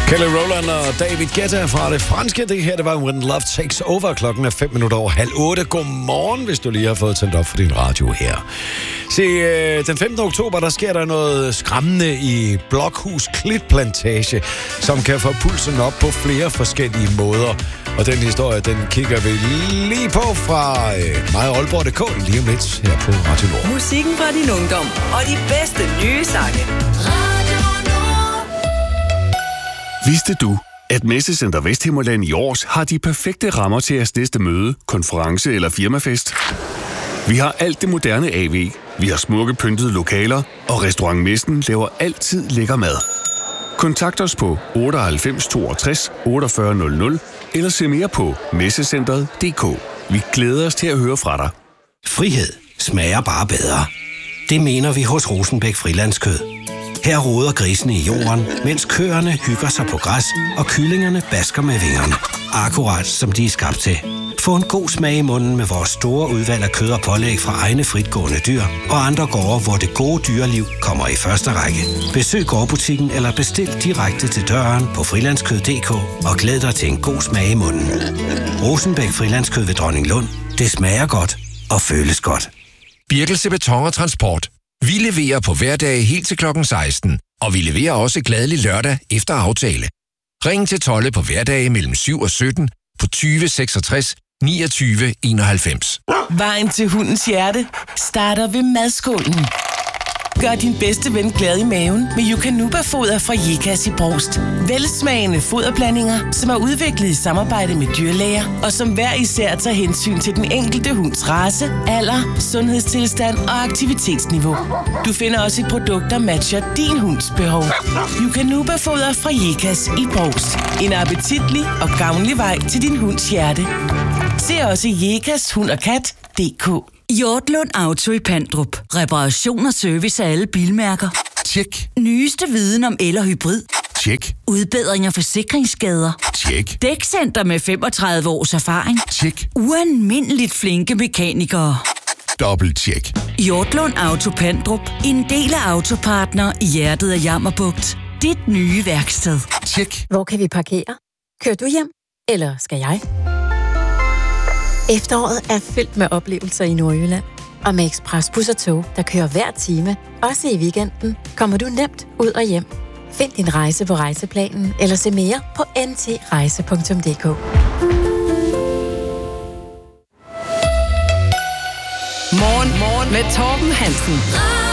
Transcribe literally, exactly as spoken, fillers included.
Kelly Rowland og David Guetta fra det franske. Det her, det var When Love Takes Over. Klokken er fem minutter over halv otte. Godmorgen, hvis du lige har fået tændt op for din radio her. Se, øh, den femtende oktober, der sker der noget skræmmende i Blokhus Klitplantage, som kan få pulsen op på flere forskellige måder. Og den historie, den kigger vi lige på fra øh, mig og Aalborg punktum d k lige om lidt her på Radio Nord. Musikken fra din ungdom og de bedste nye sange. Vidste du, at Messecenter Vesthimmerland i Aars har de perfekte rammer til jeres næste møde, konference eller firmafest? Vi har alt det moderne A V, vi har smukke pyntede lokaler, og Restaurant Messen laver altid lækker mad. Kontakt os på otteoghalvfems toogtres otteogfyrre nul nul eller se mere på messecentret punktum d k. Vi glæder os til at høre fra dig. Frihed smager bare bedre. Det mener vi hos Rosenbæk Frilandskød. Her roder grisene i jorden, mens køerne hygger sig på græs, og kyllingerne basker med vingerne. Akkurat som de er skabt til. Få en god smag i munden med vores store udvalg af kød og pålæg fra egne fritgående dyr, og andre gårde, hvor det gode dyreliv kommer i første række. Besøg gårdbutikken eller bestil direkte til døren på frilandskød punktum d k og glæd dig til en god smag i munden. Rosenbæk Frilandskød ved Dronninglund. Det smager godt og føles godt. Birkelse Beton og Transport. Vi leverer på hverdage helt til klokken seksten, og vi leverer også glædelig lørdag efter aftale. Ring til Tolle på hverdage mellem syv og sytten på tyve seksogtres niogtyve enoghalvfems. Vejen til hundens hjerte starter ved madskålen. Gør din bedste ven glad i maven med Yukanuba-foder fra Jekas i Brost. Velsmagende foderblandinger, som er udviklet i samarbejde med dyrlæger, og som hver især tager hensyn til den enkelte hunds race, alder, sundhedstilstand og aktivitetsniveau. Du finder også et produkt, der matcher din hunds behov. Yukanuba-foder fra Jekas i Brost. En appetitlig og gavnlig vej til din hunds hjerte. Se også Jekas hund og kat punktum d k. Hjortlund Auto i Pandrup. Reparation og service af alle bilmærker. Tjek. Nyeste viden om el- og hybrid. Tjek. Udbedring af forsikringsskader. Tjek. Dækcenter med femogtredive års erfaring. Tjek. Ualmindeligt flinke mekanikere. Dobbelt tjek. Hjortlund Auto Pandrup. En del af Autopartner i hjertet af Jammerbugt. Dit nye værksted. Tjek. Hvor kan vi parkere? Kører du hjem? Eller skal jeg? Efteråret er fyldt med oplevelser i Nordjylland. Og med ekspresbus og tog, der kører hver time, også i weekenden, kommer du nemt ud og hjem. Find din rejse på Rejseplanen eller se mere på n t rejse punktum d k. Morgen, morgen med Torben Hansen.